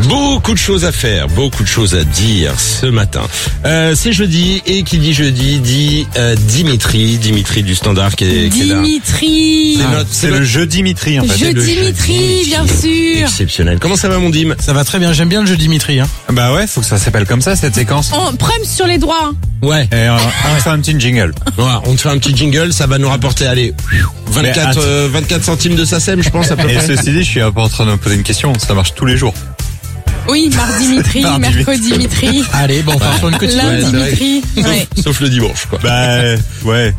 Beaucoup de choses à faire, beaucoup de choses à dire ce matin. C'est jeudi et qui dit jeudi dit Dimitri du Standard qui est là. Dimitri. C'est le jeu Dimitri en fait. Jeu Dimitri, bien sûr. Exceptionnel. Comment ça va mon Dim? Ça va très bien, j'aime bien le jeu Dimitri. Bah ouais, faut que ça s'appelle comme ça cette séquence. On prime sur les droits. Ouais. Et on fait un petit jingle. Voilà, on te fait un petit jingle, ça va nous rapporter, allez, 24 centimes de SACEM, je pense à peu Et près. ceci dit, je suis un peu en train de me poser une question. Ça marche tous les jours. Oui, mardi Dimitri, Mardi mercredi Dimitri, Allez, bon, on part sur une quotidienne. Ouais, lundi c'est vrai. Dimitri. Ouais. Sauf le dimanche, quoi. Bah ouais.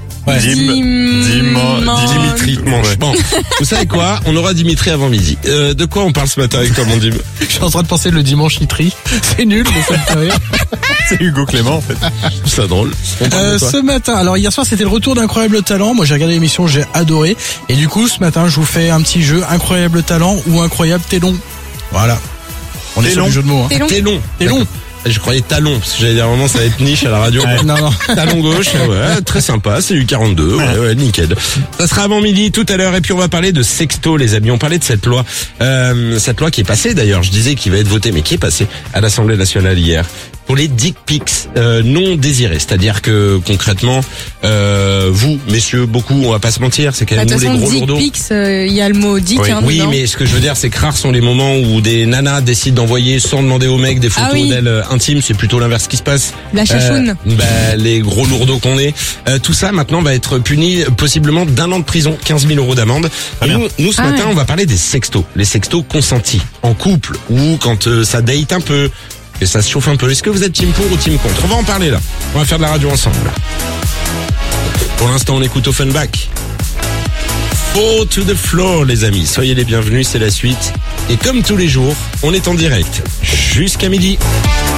Dimitri mange. Ouais. Bon, vous savez quoi? On aura Dimitri avant midi. De quoi on parle ce matin avec toi, mon Dim? Je suis en train de penser le dimanche Nitri. C'est nul, mais ça me fait rire. C'est Hugo Clément en fait. C'est drôle. On parle de quoi? Ce matin, alors hier soir c'était le retour d'Incroyable Talent. Moi j'ai regardé l'émission, j'ai adoré. Et du coup ce matin je vous fais un petit jeu Incroyable Talent ou Incroyable Télon. Voilà. On est sur Télon. le jeu de mots. Hein. Télon. Télon. D'accord. Je croyais talon, parce que j'allais dire vraiment ça va être niche à la radio. Non, non. Talon gauche, ouais, très sympa, c'est du 42, ouais, nickel. Ça sera avant midi tout à l'heure et puis on va parler de sexto les amis, on parlait de cette loi qui est passée d'ailleurs, je disais qu'il va être voté mais qui est passée à l'Assemblée nationale hier pour les dick pics non désirés, c'est-à-dire que concrètement vous messieurs beaucoup, on va pas se mentir, c'est quand De même toute nous les façon, gros dick lourdeaux. pics, il y a le mot dick. Oui. Oui, dedans. mais ce que je veux dire, c'est que rares sont les moments où des nanas décident d'envoyer sans demander aux mecs des photos Ah oui. d'elles intimes. C'est plutôt l'inverse qui se passe. La chachoune. Les gros lourdeaux qu'on est. Tout ça, maintenant, va être puni possiblement d'1 an de prison, 15 000 euros d'amende. Et nous, ce matin, ouais. on va parler des sextos. Les sextos consentis. En couple ou quand ça date un peu, que ça se chauffe un peu. Est-ce que vous êtes team pour ou team contre? On va en parler là. On va faire de la radio ensemble. Pour l'instant, on écoute Offenbach. Fall to the floor, les amis. Soyez les bienvenus, c'est la suite. Et comme tous les jours, on est en direct jusqu'à midi.